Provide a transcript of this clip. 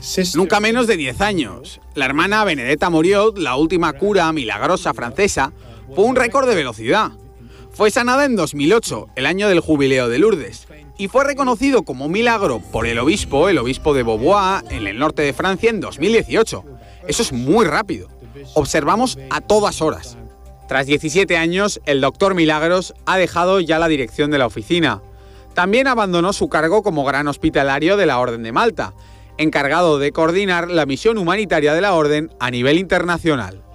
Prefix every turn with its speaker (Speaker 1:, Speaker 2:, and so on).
Speaker 1: Nunca menos de 10 años. La hermana Benedetta Moriot, la última cura milagrosa francesa, fue un récord de velocidad. Fue sanada en 2008, el año del jubileo de Lourdes, y fue reconocido como milagro por el obispo de Beauvois, en el norte de Francia, en 2018. Eso es muy rápido. Observamos a todas horas. Tras 17 años, el doctor Milagros ha dejado ya la dirección de la oficina. También abandonó su cargo como gran hospitalario de la Orden de Malta, encargado de coordinar la misión humanitaria de la Orden a nivel internacional.